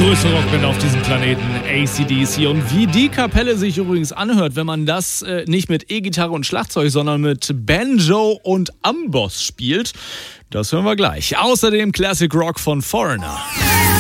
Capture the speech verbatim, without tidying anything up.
Größte Rockband auf diesem Planeten, A C D C. Und wie die Kapelle sich übrigens anhört, wenn man das äh, nicht mit E-Gitarre und Schlagzeug, sondern mit Banjo und Amboss spielt, das hören wir gleich. Außerdem Classic Rock von Foreigner.